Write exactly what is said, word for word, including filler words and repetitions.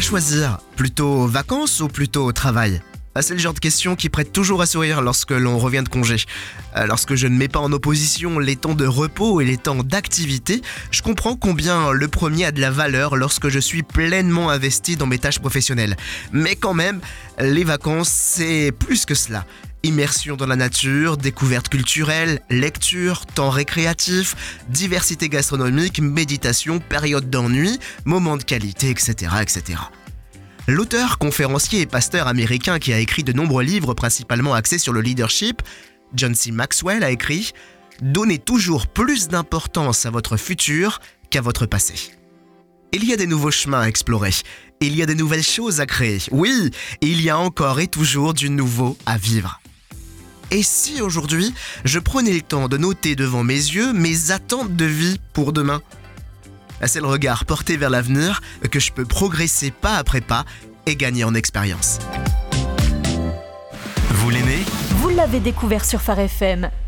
choisir, plutôt vacances ou plutôt travail ? Ah, c'est le genre de question qui prête toujours à sourire lorsque l'on revient de congé. Euh, Lorsque je ne mets pas en opposition les temps de repos et les temps d'activité, je comprends combien le premier a de la valeur lorsque je suis pleinement investi dans mes tâches professionnelles. Mais quand même, les vacances, c'est plus que cela. Immersion dans la nature, découverte culturelle, lecture, temps récréatif, diversité gastronomique, méditation, période d'ennui, moments de qualité, et cetera, et cetera. L'auteur, conférencier et pasteur américain qui a écrit de nombreux livres principalement axés sur le leadership, John C. Maxwell a écrit « Donnez toujours plus d'importance à votre futur qu'à votre passé ». Il y a des nouveaux chemins à explorer, il y a des nouvelles choses à créer, oui, il y a encore et toujours du nouveau à vivre. Et si aujourd'hui, je prenais le temps de noter devant mes yeux mes attentes de vie pour demain ? C'est le regard porté vers l'avenir que je peux progresser pas après pas et gagner en expérience. Vous l'aimez ? Vous l'avez découvert sur Phare F M.